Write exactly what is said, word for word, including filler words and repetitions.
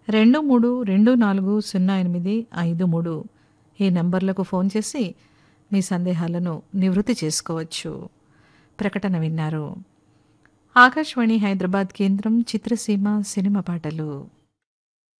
రెండు మూడు రెండు నాలుగు సున్నా ఎనిమిది ఐదు మూడు ఈ నంబర్లకు ఫోన్ చేసి మీ సందేహాలను నివృత్తి చేసుకోవచ్చు. ప్రకటన విన్నారు. ఆకాశవాణి హైదరాబాద్ కేంద్రం చిత్రసీమ సినిమా పాటలు.